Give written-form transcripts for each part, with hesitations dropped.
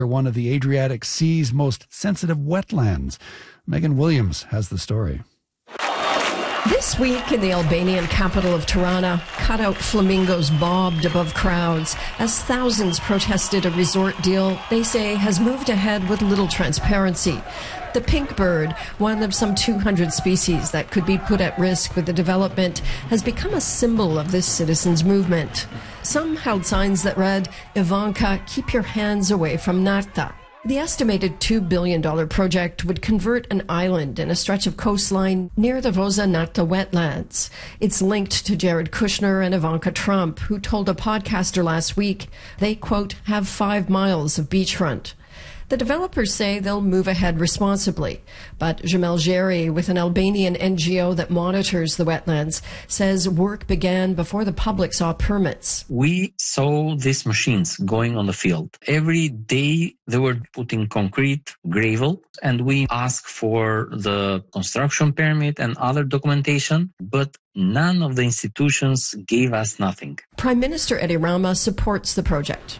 one of the Adriatic Sea's most sensitive wetlands. Megan Williams has the story. This week in the Albanian capital of Tirana, cutout flamingos bobbed above crowds as thousands protested a resort deal they say has moved ahead with little transparency. The pink bird, one of some 200 species that could be put at risk with the development, has become a symbol of this citizens' movement. Some held signs that read, "Ivanka, keep your hands away from Narta." The estimated $2 billion project would convert an island and a stretch of coastline near the Voza Narta wetlands. It's linked to Jared Kushner and Ivanka Trump, who told a podcaster last week they, quote, have 5 miles of beachfront. The developers say they'll move ahead responsibly, but Jamel Jerry, with an Albanian NGO that monitors the wetlands, says work began before the public saw permits. We saw these machines going on the field. Every day they were putting concrete, gravel, and we asked for the construction permit and other documentation, but none of the institutions gave us nothing. Prime Minister Edi Rama supports the project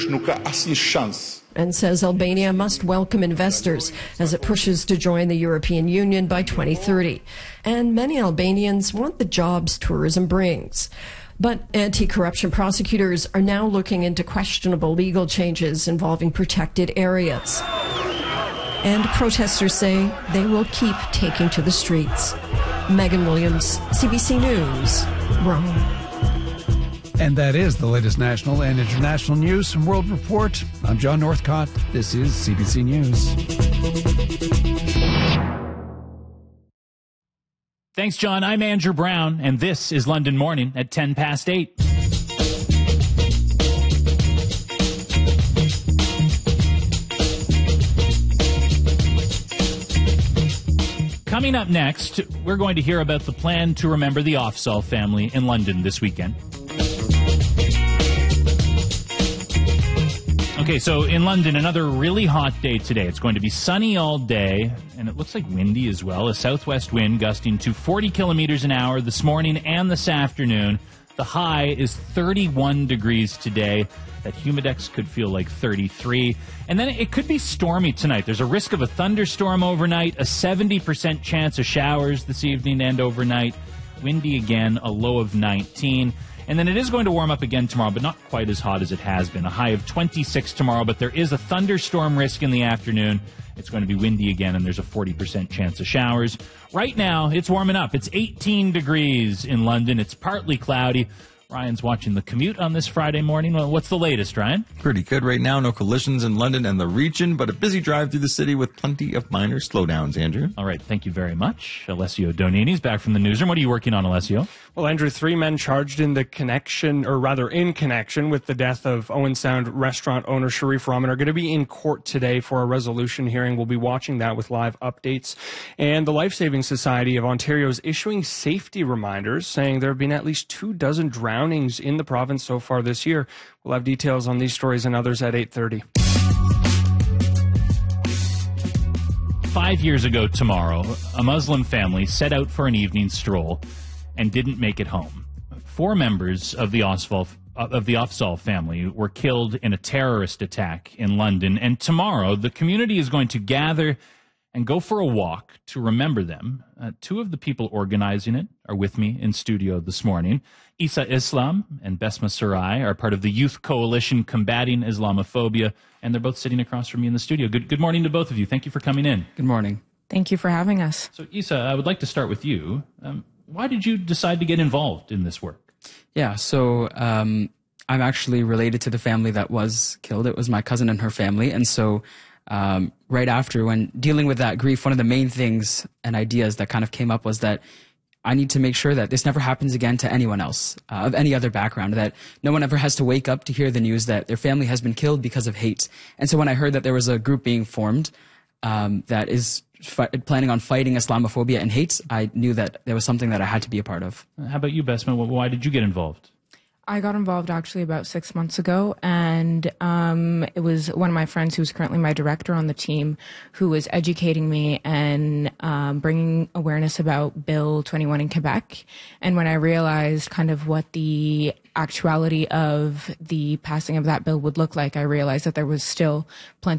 and says Albania must welcome investors as it pushes to join the European Union by 2030. And many Albanians want the jobs tourism brings. But anti-corruption prosecutors are now looking into questionable legal changes involving protected areas. And protesters say they will keep taking to the streets. Megan Williams, CBC News, Rome. And that is the latest national and international news from World Report. I'm John Northcott. This is CBC News. Thanks, John. I'm Andrew Brown, and this is London Morning at 10 past 8. Coming up next, we're going to hear about the plan to remember the Afzaal family in London this weekend. Okay, so in London, another really hot day today. It's going to be sunny all day, and it looks like windy as well. A southwest wind gusting to 40 kilometers an hour this morning and this afternoon. The high is 31 degrees today. That humidex could feel like 33. And then it could be stormy tonight. There's a risk of a thunderstorm overnight, a 70% chance of showers this evening and overnight. Windy again, a low of 19. And then it is going to warm up again tomorrow, but not quite as hot as it has been. A high of 26 tomorrow, but there is a thunderstorm risk in the afternoon. It's going to be windy again, and there's a 40% chance of showers. Right now, it's warming up. It's 18 degrees in London. It's partly cloudy. Ryan's watching the commute on this Friday morning. Well, what's the latest, Ryan? Pretty good right now. No collisions in London and the region, but a busy drive through the city with plenty of minor slowdowns, Andrew. All right. Thank you very much. Alessio Donini's back from the newsroom. What are you working on, Alessio? Well, Andrew, 3 men charged in connection with the death of Owen Sound restaurant owner Sharif Rahman are going to be in court today for a resolution hearing. We'll be watching that with live updates. And the Life Saving Society of Ontario is issuing safety reminders, saying there have been at least 24 drownings in the province so far this year. We'll have details on these stories and others at 8:30. 5 years ago tomorrow, a Muslim family set out for an evening stroll and didn't make it home. 4 members of the Afzaal family were killed in a terrorist attack in London, and tomorrow the community is going to gather and go for a walk to remember them. 2 of the people organizing it are with me in studio this morning. Isa Islam and Besma Sarai are part of the Youth Coalition Combating Islamophobia, and they're both sitting across from me in the studio. Good morning to both of you. Thank you for coming in. Good morning. Thank you for having us. So, Isa, I would like to start with you. Why did you decide to get involved in this work? Yeah, so I'm actually related to the family that was killed. It was my cousin and her family, and so right after, when dealing with that grief, one of the main things and ideas that kind of came up was that I need to make sure that this never happens again to anyone else of any other background, that no one ever has to wake up to hear the news that their family has been killed because of hate. And so when I heard that there was a group being formed that is planning on fighting Islamophobia and hate, I knew that there was something that I had to be a part of. How about you, Besma? Why did you get involved? I got involved actually about 6 months ago, and it was one of my friends who's currently my director on the team who was educating me and bringing awareness about Bill 21 in Quebec. And when I realized kind of what the actuality of the passing of that bill would look like, I realized that there was still plenty